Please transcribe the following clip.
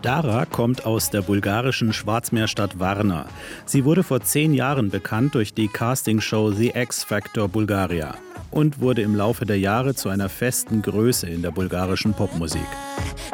Dara kommt aus der bulgarischen Schwarzmeerstadt Varna. Sie wurde vor 10 Jahren bekannt durch die Castingshow The X Factor Bulgaria und wurde im Laufe der Jahre zu einer festen Größe in der bulgarischen Popmusik.